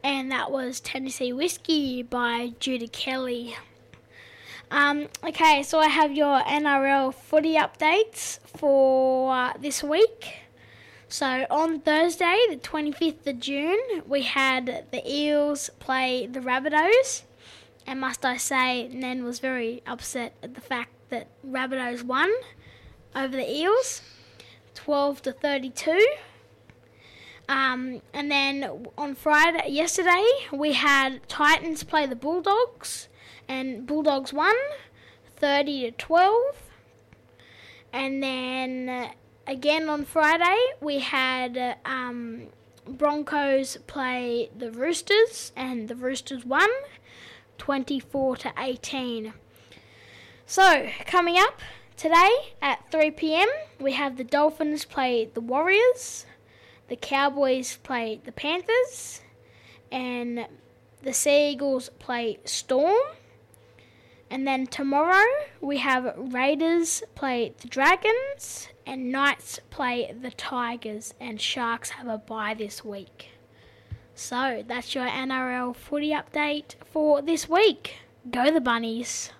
and that was Tennessee Whiskey by Judah Kelly. Okay, so I have your NRL footy updates for this week. So on Thursday, the 25th of June, we had the Eels play the Rabbitohs. And must I say, Nen was very upset at the fact that Rabbitohs won over the Eels, 12-32. And then on yesterday, we had Titans play the Bulldogs, and Bulldogs won, 30-12. And then again on Friday, we had Broncos play the Roosters, and the Roosters won, 24-18. So, coming up today at 3 p.m, we have the Dolphins play the Warriors, the Cowboys play the Panthers, and the Sea Eagles play Storm. And then tomorrow we have Raiders play the Dragons, and Knights play the Tigers, and Sharks have a bye this week. So that's your NRL footy update for this week. Go the Bunnies.